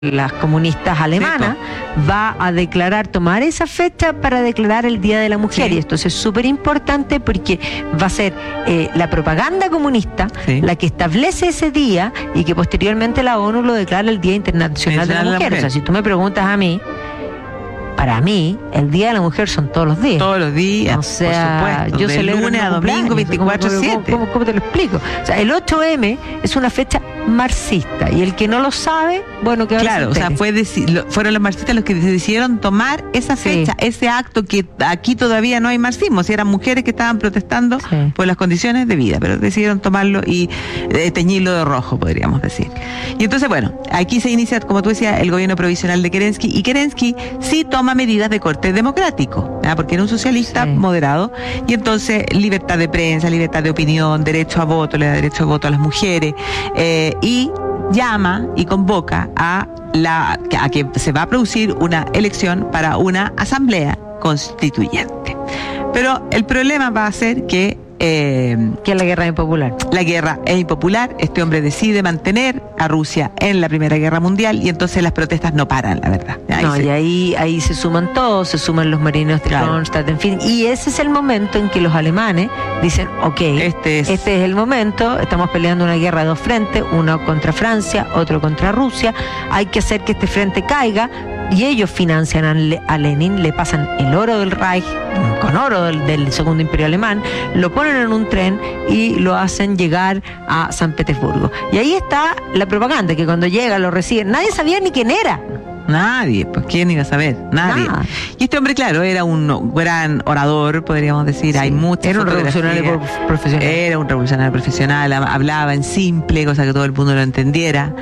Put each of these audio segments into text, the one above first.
las comunistas alemanas, va a tomar esa fecha para declarar el Día de la Mujer. Sí. Y esto es súper importante porque va a ser la propaganda comunista la que establece ese día y que posteriormente la ONU lo declara el Día Internacional de la Mujer. O sea, si tú me preguntas a mí, para mí, el Día de la Mujer son todos los días. Todos los días, o sea, por supuesto. yo De celebro lunes a domingo, 24/7. ¿Cómo te lo explico? O sea, el 8M es una fecha marxista y el que no lo sabe, bueno, que ahora claro, o sea, fueron los marxistas los que decidieron tomar esa fecha, ese acto que aquí todavía no hay marxismo, si eran mujeres que estaban protestando por las condiciones de vida, pero decidieron tomarlo y teñirlo de rojo, podríamos decir. Y entonces, bueno, aquí se inicia, como tú decías, el gobierno provisional de Kerensky, y Kerensky sí toma medidas de corte democrático, ¿verdad? Porque era un socialista moderado, y entonces libertad de prensa, libertad de opinión, derecho a voto, le da derecho a voto a las mujeres, y llama y convoca a que se va a producir una elección para una asamblea constituyente. Pero el problema va a ser que la guerra es impopular. La guerra es impopular. Este hombre decide mantener a Rusia en la Primera Guerra Mundial y entonces las protestas no paran, la verdad. Y ahí se suman todos, se suman los marinos de Kronstadt, en fin. Y ese es el momento en que los alemanes dicen, este es el momento, estamos peleando una guerra de dos frentes, uno contra Francia, otro contra Rusia, hay que hacer que este frente caiga. Y ellos financian a Lenin, le pasan el oro del Reich, con oro del Segundo Imperio Alemán, lo ponen en un tren y lo hacen llegar a San Petersburgo. Y ahí está la propaganda, que cuando llega lo reciben, nadie sabía ni quién era. Nadie, pues ¿quién iba a saber? Nadie. Y este hombre, claro, era un gran orador, podríamos decir. Hay muchas. Era un revolucionario profesional. Era un revolucionario profesional, hablaba en simple, cosa que todo el mundo lo entendiera.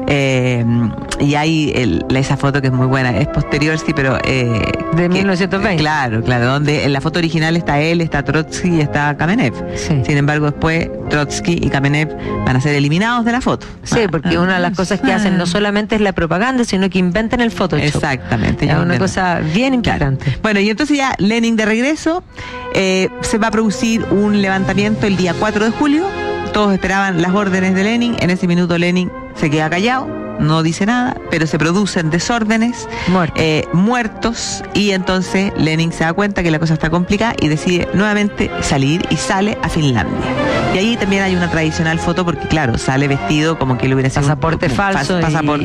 Y hay esa foto que es muy buena, es posterior, sí, pero de 1920. Claro, donde en la foto original está él, está Trotsky y está Kamenev. Sin embargo, después Trotsky y Kamenev van a ser eliminados de la foto. Sí, porque una de las cosas que hacen no solamente es la propaganda, sino que inventan el Photoshop. Exactamente. Es una cosa bien importante. Claro. Bueno, y entonces ya Lenin de regreso, se va a producir un levantamiento el día 4 de julio. Todos esperaban las órdenes de Lenin. En ese minuto Lenin se queda callado, no dice nada, pero se producen desórdenes, muertos, y entonces Lenin se da cuenta que la cosa está complicada y decide nuevamente salir y sale a Finlandia. Y ahí también hay una tradicional foto porque, claro, sale vestido como que le hubiera sido pasaporte falso,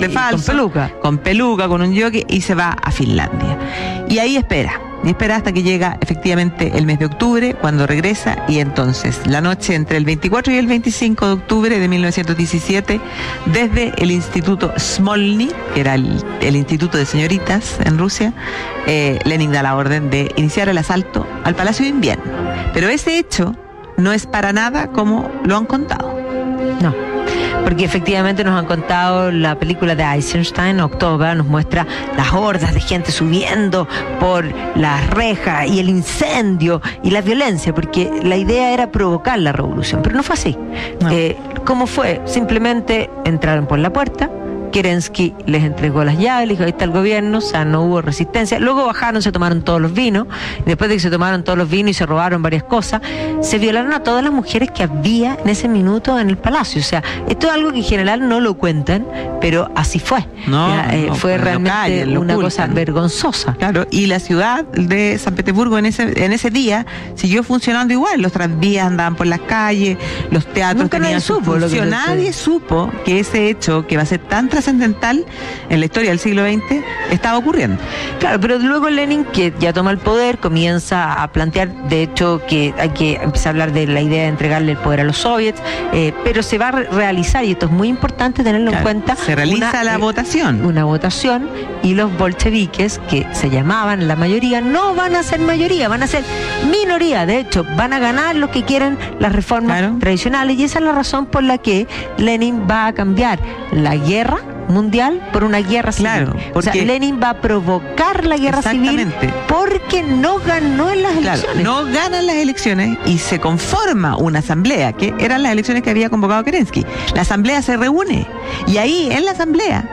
con peluca, con un jockey, y se va a Finlandia. Y ahí espera hasta que llega efectivamente el mes de octubre, cuando regresa, y entonces la noche entre el 24 y el 25 de octubre de 1917, desde el Instituto Smolny, que era el Instituto de Señoritas en Rusia, Lenin da la orden de iniciar el asalto al Palacio de Invierno. Pero ese hecho no es para nada como lo han contado. No, porque efectivamente nos han contado la película de Eisenstein, October, nos muestra las hordas de gente subiendo por las rejas y el incendio y la violencia, porque la idea era provocar la revolución, pero no fue así. ¿Cómo fue? Simplemente entraron por la puerta, Kerensky les entregó las llaves, les dijo, ahí está el gobierno, o sea, no hubo resistencia. Luego bajaron, se tomaron todos los vinos, y después de que se tomaron todos los vinos y se robaron varias cosas, se violaron a todas las mujeres que había en ese minuto en el palacio. O sea, esto es algo que en general no lo cuentan, pero así fue. Fue realmente una cosa vergonzosa. Claro, y la ciudad de San Petersburgo en ese día siguió funcionando igual. Los tranvías andaban por las calles, los teatros tenían su función. Nadie supo que ese hecho, que va a ser tan trascendental en la historia del siglo XX, estaba ocurriendo. Claro, pero luego Lenin, que ya toma el poder, comienza a plantear, de hecho, que hay que empezar a hablar de la idea de entregarle el poder a los soviets, pero se va a realizar, y esto es muy importante tenerlo en cuenta, se realiza la votación. Una votación, y los bolcheviques, que se llamaban la mayoría, no van a ser mayoría, van a ser minoría. De hecho, van a ganar los que quieren las reformas tradicionales, y esa es la razón por la que Lenin va a cambiar la guerra mundial por una guerra civil. O sea, Lenin va a provocar la guerra civil porque no ganó en las elecciones. No ganan las elecciones y se conforma una asamblea, que eran las elecciones que había convocado Kerensky. La asamblea se reúne y ahí en la asamblea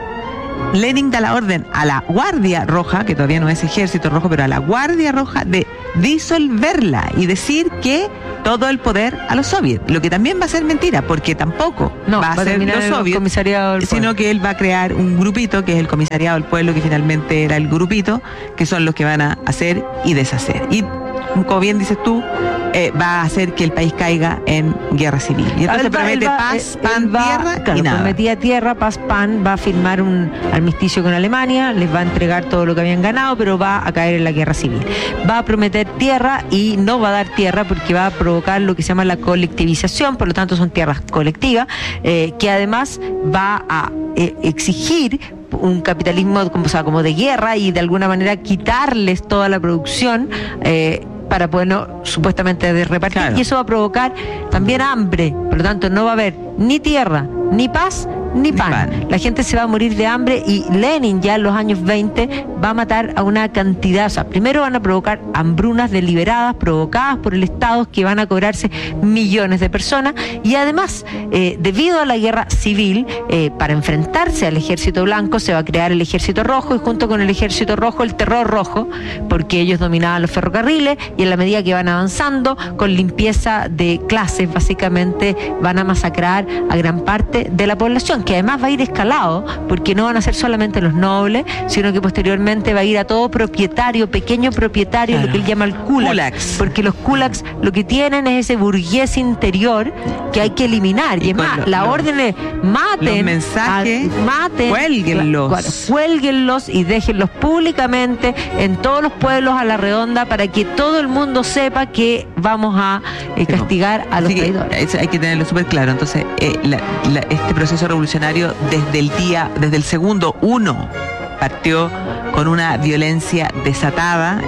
Lenin da la orden a la Guardia Roja, que todavía no es Ejército Rojo, pero a la Guardia Roja, de disolverla y decir que todo el poder a los soviets, lo que también va a ser mentira, porque tampoco va a ser los soviets, sino que él va a crear un grupito, que es el Comisariado del Pueblo, que finalmente era el grupito, que son los que van a hacer y deshacer. Y como bien dices tú, va a hacer que el país caiga en guerra civil. Y entonces promete paz, pan, tierra y nada. Prometía tierra, paz, pan, va a firmar un armisticio con Alemania, les va a entregar todo lo que habían ganado, pero va a caer en la guerra civil. Va a prometer tierra y no va a dar tierra porque va a provocar lo que se llama la colectivización, por lo tanto son tierras colectivas, que además va a exigir un capitalismo como de guerra y de alguna manera quitarles toda la producción para poder supuestamente repartir, claro. Y eso va a provocar también hambre, por lo tanto no va a haber ni tierra, ni paz, ni pan. La gente se va a morir de hambre y Lenin ya en los años 20 va a matar a una cantidad, o sea, primero van a provocar hambrunas deliberadas provocadas por el Estado que van a cobrarse millones de personas y además, debido a la guerra civil, para enfrentarse al ejército blanco se va a crear el ejército rojo y junto con el ejército rojo el terror rojo, porque ellos dominaban los ferrocarriles y en la medida que van avanzando con limpieza de clases básicamente van a masacrar a gran parte de la población, que además va a ir escalado, porque no van a ser solamente los nobles, sino que posteriormente va a ir a todo propietario, pequeño propietario, claro. Lo que él llama el kulaks, porque los kulaks lo que tienen es ese burgués interior que hay que eliminar, y es más, la orden es maten, los mensajes, maten, cuélguenlos y déjenlos públicamente en todos los pueblos a la redonda para que todo el mundo sepa que vamos a castigar a los traidores. Hay que tenerlo súper claro. Entonces, este proceso revolucionario desde el segundo uno partió con una violencia desatada,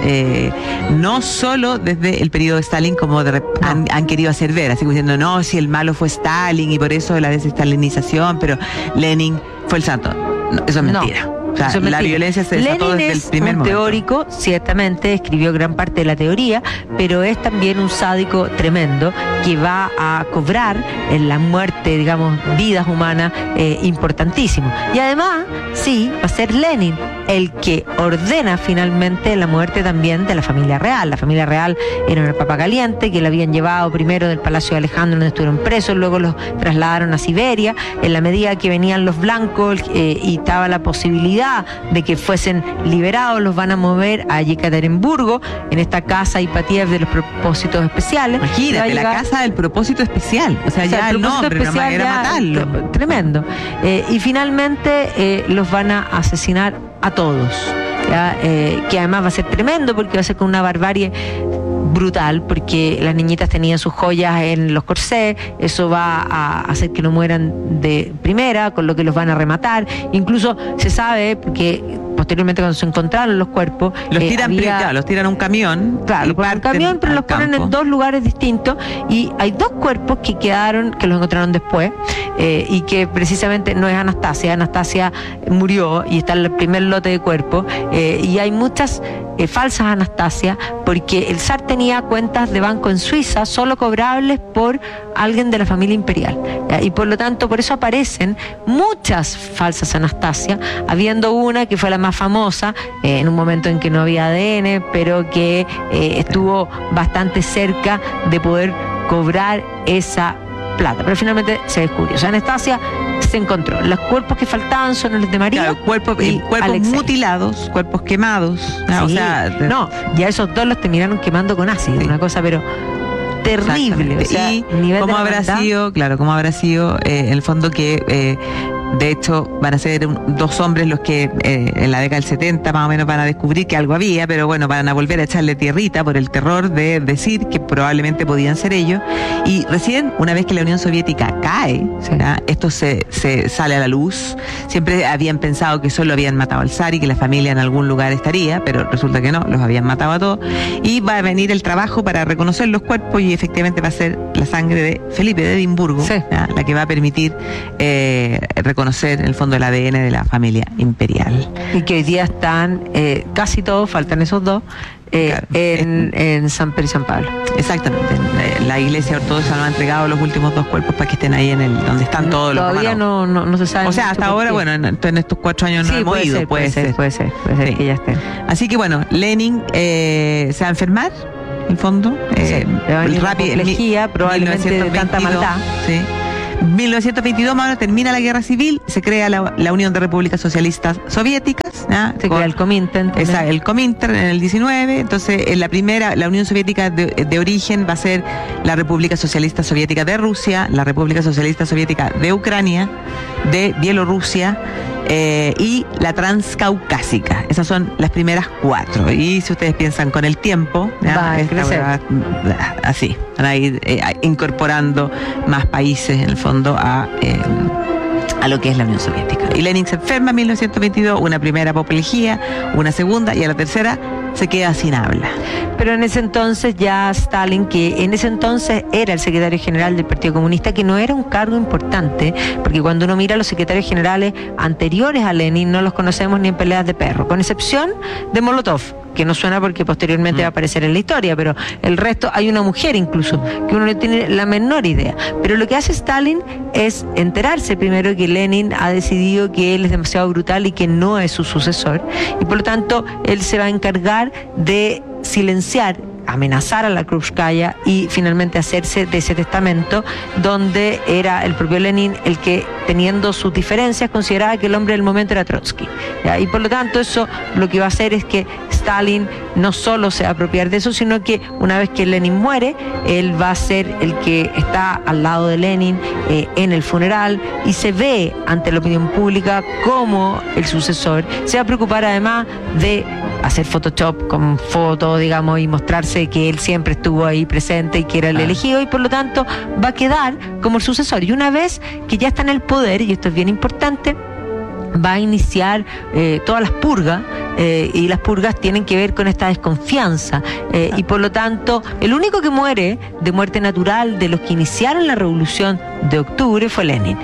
no solo desde el periodo de Stalin, como han querido hacer ver, así como diciendo, no, si el malo fue Stalin y por eso la desestalinización, pero Lenin fue el santo. No, eso es mentira. O sea, la violencia se desató desde el primer momento. Teórico, ciertamente, escribió gran parte de la teoría, pero es también un sádico tremendo que va a cobrar en la muerte, digamos, vidas humanas importantísimo. Y además, sí, va a ser Lenin el que ordena finalmente la muerte también de la familia real. La familia real era una papa caliente que la habían llevado primero del Palacio de Alejandro, donde estuvieron presos, luego los trasladaron a Siberia. En la medida que venían los blancos y estaba la posibilidad de que fuesen liberados, los van a mover a Yekaterinburgo, en esta casa Ipatiev de los propósitos especiales. Imagínate, la casa del propósito especial. O sea, ya el nombre especial era matarlo. Tremendo. Y finalmente los van a asesinar a todos. Que además va a ser tremendo porque va a ser con una barbarie brutal, porque las niñitas tenían sus joyas en los corsés, eso va a hacer que no mueran de primera, con lo que los van a rematar. Incluso se sabe, porque posteriormente cuando se encontraron los cuerpos, los tiran los tiran a un camión, claro, un camión, pero los ponen en dos lugares distintos, y hay dos cuerpos que quedaron, que los encontraron después, y que precisamente no es Anastasia murió y está en el primer lote de cuerpos, y hay muchas falsas Anastasia, porque el zar tenía cuentas de banco en Suiza solo cobrables por alguien de la familia imperial, y por lo tanto por eso aparecen muchas falsas Anastasia, habiendo una que fue la más famosa en un momento en que no había ADN, pero que estuvo bastante cerca de poder cobrar esa plata, pero finalmente se descubrió. O sea, Anastasia se encontró. Los cuerpos que faltaban son los de María. Claro, cuerpos mutilados, cuerpos quemados. Sí, ya esos dos los terminaron quemando con ácido, una cosa, pero terrible. O sea, y cómo habrá sido en el fondo que de hecho van a ser dos hombres los que en la década del 70 más o menos van a descubrir que algo había, pero bueno, van a volver a echarle tierrita por el terror de decir que probablemente podían ser ellos, y recién una vez que la Unión Soviética cae, esto se sale a la luz. Siempre habían pensado que solo habían matado al zar y que la familia en algún lugar estaría, pero resulta que no, los habían matado a todos, y va a venir el trabajo para reconocer los cuerpos, y efectivamente va a ser la sangre de Felipe de Edimburgo, la que va a permitir reconocer en el fondo el ADN de la familia imperial. Y que hoy día están casi todos, faltan esos dos, en San Pedro y San Pablo. Exactamente. La Iglesia Ortodoxa nos ha entregado los últimos dos cuerpos para que estén ahí donde están todos los romanos. Todavía no se sabe. O sea, hasta ahora, bueno, en estos 4 años no hemos ido. Puede ser que ya estén. Así que bueno, Lenin se va a enfermar. en el fondo. Complejía, probablemente de tanta maldad. Sí. 1922 más o menos termina la guerra civil, se crea la Unión de Repúblicas Socialistas Soviéticas. Se crea el Comintern. Exacto, el Comintern en el 19. Entonces, en la primera, la Unión Soviética de origen va a ser la República Socialista Soviética de Rusia, la República Socialista Soviética de Ucrania, de Bielorrusia y la Transcaucásica. Esas son las primeras 4. Y si ustedes piensan con el tiempo, va a crecer. Así, van a ir incorporando más países en el fondo a lo que es la Unión Soviética. Y Lenin se enferma en 1922, una primera apoplejía, una segunda, y a la tercera se queda sin habla. Pero en ese entonces ya Stalin, que en ese entonces era el secretario general del Partido Comunista, que no era un cargo importante, porque cuando uno mira a los secretarios generales anteriores a Lenin no los conocemos ni en peleas de perro, con excepción de Molotov, que no suena porque posteriormente va a aparecer en la historia, pero el resto, hay una mujer incluso, que uno no tiene la menor idea. Pero lo que hace Stalin es enterarse primero que Lenin ha decidido que él es demasiado brutal y que no es su sucesor, y por lo tanto él se va a encargar de silenciar, amenazar a la Krupskaya y finalmente hacerse de ese testamento donde era el propio Lenin el que, teniendo sus diferencias, consideraba que el hombre del momento era Trotsky, ¿ya? Y por lo tanto eso lo que va a hacer es que Stalin no solo se va a apropiar de eso, sino que una vez que Lenin muere, él va a ser el que está al lado de Lenin en el funeral y se ve ante la opinión pública como el sucesor. Se va a preocupar además de hacer Photoshop con fotos, digamos, y mostrarse que él siempre estuvo ahí presente y que era el elegido, y por lo tanto va a quedar como el sucesor. Y una vez que ya está en el poder, y esto es bien importante, va a iniciar todas las purgas, y las purgas tienen que ver con esta desconfianza, y por lo tanto el único que muere de muerte natural de los que iniciaron la revolución de octubre fue Lenin,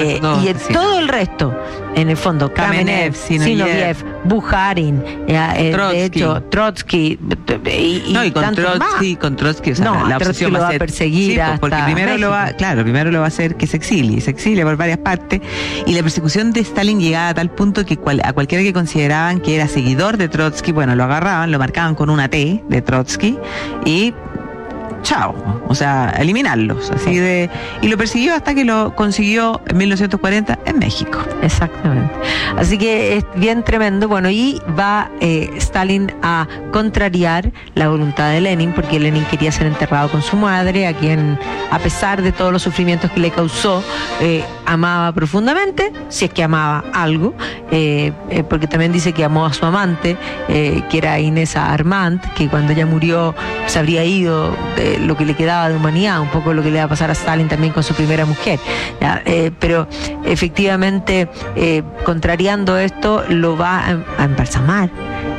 todo el resto, en el fondo, Kamenev, Zinoviev, Bukharin, de hecho Trotsky, y con Trotsky, o sea, la obsesión lo va a perseguir hasta porque primero lo va a hacer que se exilie por varias partes, y la persecución de Stalin llegaba a tal punto que a cualquiera que consideraban que era seguidor de Trotsky, bueno, lo agarraban, lo marcaban con una T de Trotsky y chao, o sea, eliminarlos, así de, y lo persiguió hasta que lo consiguió en 1940 en México. Exactamente. Así que es bien tremendo. Bueno, y va Stalin a contrariar la voluntad de Lenin, porque Lenin quería ser enterrado con su madre, a quien, a pesar de todos los sufrimientos que le causó, amaba profundamente, si es que amaba algo, porque también dice que amó a su amante, que era Inés Armand, que cuando ella murió se habría ido lo que le quedaba de humanidad, un poco lo que le va a pasar a Stalin también con su primera mujer, ¿ya? Pero efectivamente, contrariando esto, lo va a embalsamar,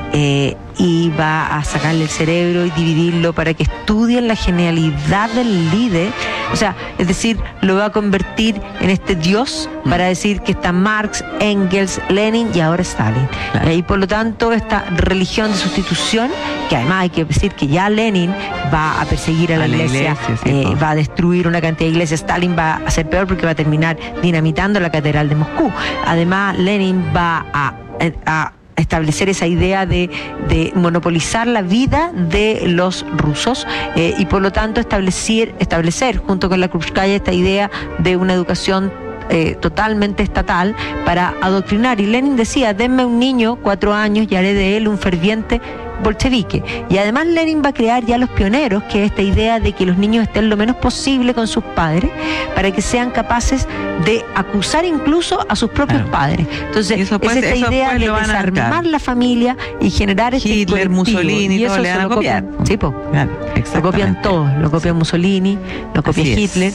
y va a sacarle el cerebro y dividirlo para que estudien la genialidad del líder. O sea, es decir, lo va a convertir en este dios para decir que está Marx, Engels, Lenin y ahora Stalin. Claro. Y por lo tanto, esta religión de sustitución, que además hay que decir que ya Lenin va a perseguir a la iglesia, va a destruir una cantidad de iglesias. Stalin va a ser peor porque va a terminar dinamitando la catedral de Moscú. Además, Lenin va a establecer esa idea de monopolizar la vida de los rusos, y por lo tanto establecer junto con la Krupskaya esta idea de una educación totalmente estatal para adoctrinar. Y Lenin decía: denme un niño, 4 años, y haré de él un ferviente bolchevique. Y además Lenin va a crear ya los pioneros, que es esta idea de que los niños estén lo menos posible con sus padres, para que sean capaces de acusar incluso a sus propios padres. Entonces es esta idea de desarmar la familia y generar Hitler, Mussolini, y eso le van a copiar. Lo copian todos, lo copia Mussolini, lo copia Hitler,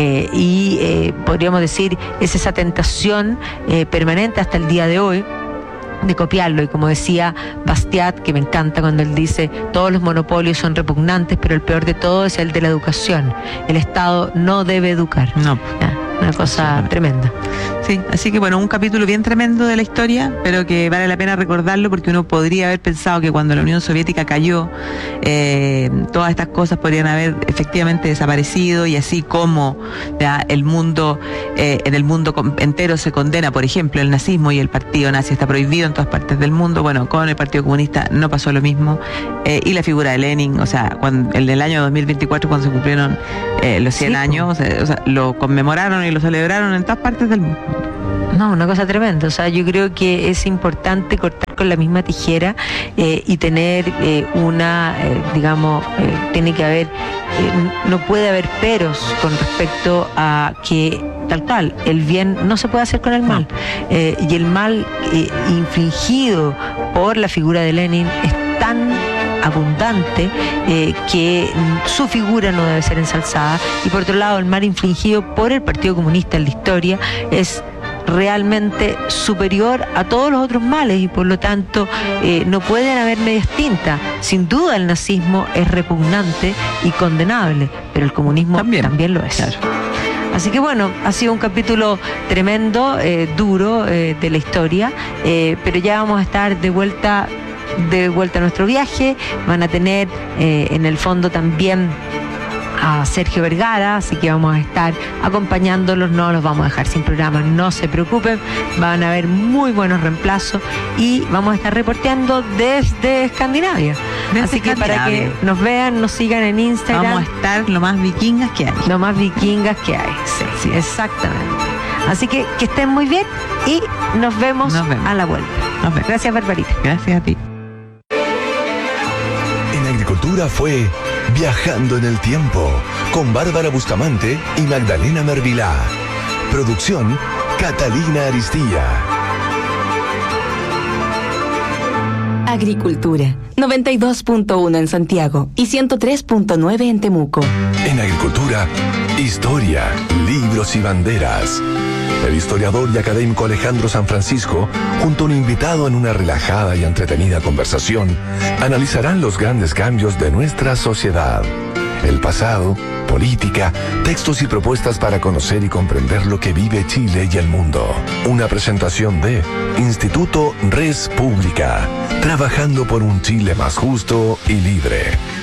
y podríamos decir es esa tentación permanente hasta el día de hoy de copiarlo. Y como decía Bastiat, que me encanta cuando él dice: todos los monopolios son repugnantes, pero el peor de todo es el de la educación. El Estado no debe educar. Una cosa tremenda. Sí, así que bueno, un capítulo bien tremendo de la historia, pero que vale la pena recordarlo porque uno podría haber pensado que cuando la Unión Soviética cayó, todas estas cosas podrían haber efectivamente desaparecido, y así como ya el mundo, en el mundo entero se condena, por ejemplo, el nazismo, y el partido nazi está prohibido en todas partes del mundo. Bueno, con el Partido Comunista no pasó lo mismo, y la figura de Lenin, o sea, en el año 2024, cuando se cumplieron los 100 años, o sea, lo conmemoraron y lo celebraron en todas partes del mundo. No, una cosa tremenda. O sea, yo creo que es importante cortar con la misma tijera y tener tiene que haber, no puede haber peros con respecto a que tal cual, el bien no se puede hacer con el mal. Y el mal infligido por la figura de Lenin es tan abundante que su figura no debe ser ensalzada, y por otro lado el mal infligido por el Partido Comunista en la historia es realmente superior a todos los otros males, y por lo tanto no pueden haber medias tintas. Sin duda el nazismo es repugnante y condenable, pero el comunismo también lo es. Claro. Así que bueno, ha sido un capítulo tremendo, duro de la historia, pero ya vamos a estar de vuelta a nuestro viaje. Van a tener en el fondo también a Sergio Vergara, así que vamos a estar acompañándolos, no los vamos a dejar sin programa, no se preocupen, van a haber muy buenos reemplazos y vamos a estar reporteando desde Escandinavia. Así que para que nos vean, nos sigan en Instagram. Vamos a estar lo más vikingas que hay. Lo más vikingas que hay, sí, exactamente. Así que estén muy bien y nos vemos a la vuelta. Gracias, Barbarita. Gracias a ti. En Agricultura fue Viajando en el Tiempo, con Bárbara Bustamante y Magdalena Mervilá. Producción, Catalina Aristilla. Agricultura, 92.1 en Santiago y 103.9 en Temuco. En Agricultura, historia, libros y banderas. El historiador y académico Alejandro San Francisco, junto a un invitado en una relajada y entretenida conversación, analizarán los grandes cambios de nuestra sociedad. El pasado, política, textos y propuestas para conocer y comprender lo que vive Chile y el mundo. Una presentación de Instituto Res Pública, trabajando por un Chile más justo y libre.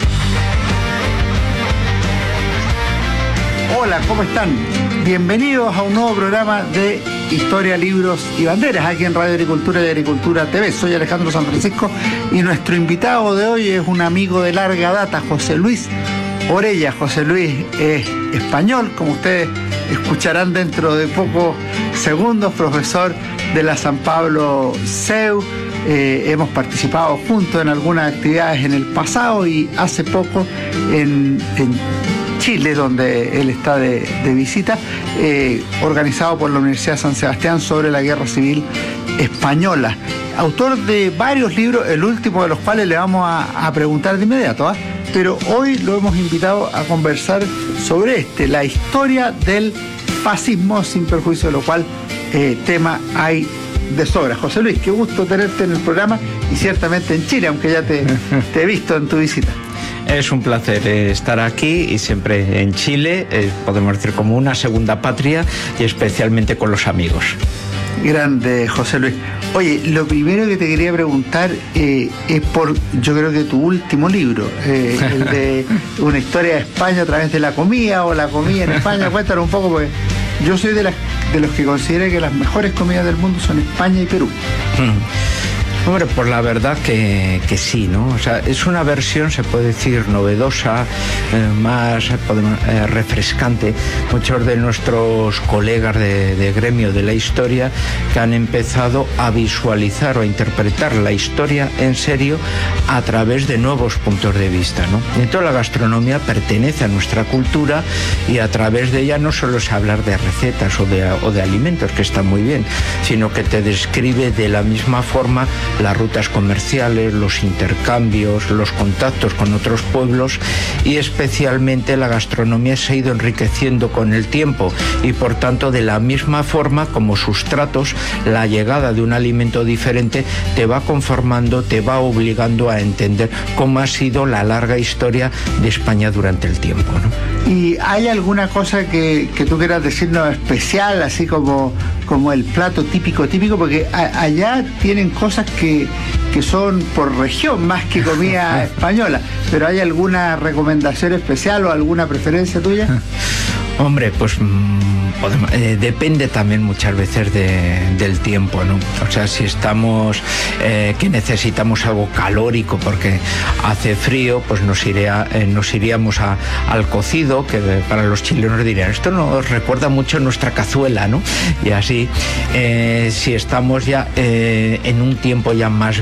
Hola, ¿cómo están? Bienvenidos a un nuevo programa de Historia, Libros y Banderas, aquí en Radio Agricultura y Agricultura TV. Soy Alejandro San Francisco y nuestro invitado de hoy es un amigo de larga data, José Luis Orella. José Luis es español, como ustedes escucharán dentro de pocos segundos, profesor de la San Pablo CEU. Hemos participado juntos en algunas actividades en el pasado y hace poco en Chile, donde él está de visita, organizado por la Universidad de San Sebastián sobre la Guerra Civil Española. Autor de varios libros, el último de los cuales le vamos a preguntar de inmediato, pero hoy lo hemos invitado a conversar sobre la historia del fascismo, sin perjuicio de lo cual tema hay de sobra. José Luis, qué gusto tenerte en el programa y ciertamente en Chile, aunque ya te he visto en tu visita. Es un placer estar aquí y siempre en Chile, podemos decir como una segunda patria y especialmente con los amigos. Grande, José Luis. Oye, lo primero que te quería preguntar es por, yo creo que tu último libro, el de Una historia de España a través de la comida o la comida en España. Cuéntanos un poco, porque yo soy de los que consideran que las mejores comidas del mundo son España y Perú. Hombre, pues la verdad que sí, ¿no? O sea, es una versión, se puede decir, novedosa, más refrescante. Muchos de nuestros colegas de gremio de la historia que han empezado a visualizar o a interpretar la historia en serio a través de nuevos puntos de vista, ¿no? Entonces la gastronomía pertenece a nuestra cultura y a través de ella no solo es hablar de recetas o de alimentos, que está muy bien, sino que te describe de la misma forma las rutas comerciales, los intercambios, los contactos con otros pueblos, y especialmente la gastronomía se ha ido enriqueciendo con el tiempo y por tanto de la misma forma como sustratos, la llegada de un alimento diferente te va conformando, te va obligando a entender cómo ha sido la larga historia de España durante el tiempo, ¿no? ¿Y hay alguna cosa que tú quieras decirnos especial, así como el plato típico? Porque allá tienen cosas que son por región más que comida española, pero ¿hay alguna recomendación especial o alguna preferencia tuya? Hombre, pues depende también muchas veces del tiempo, ¿no? O sea, si estamos que necesitamos algo calórico porque hace frío, pues nos iríamos al cocido, que para los chilenos dirían, esto nos recuerda mucho a nuestra cazuela, ¿no? Y así, si estamos ya en un tiempo ya más